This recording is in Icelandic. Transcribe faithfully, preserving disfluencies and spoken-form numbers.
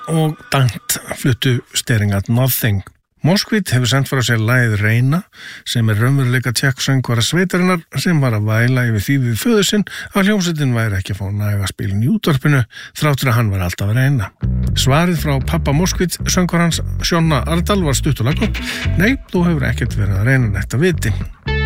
og Dant fluttu Staring at Nothing. Moskvit hefur sendt frá sér lagið Reyna sem er raunveruleika tékksöngvara sveitarinnar sem var að væla yfir því við föður sinn að hljómsveitin væri ekki að fá næga spilin í útvarpinu þráttur að hann var alltaf að reyna. Svarið frá pappa Moskvit söngvarans Sjonna Ardal var stutt og laggott: Nei, þú hefur ekkert verið að reyna neitt að viti.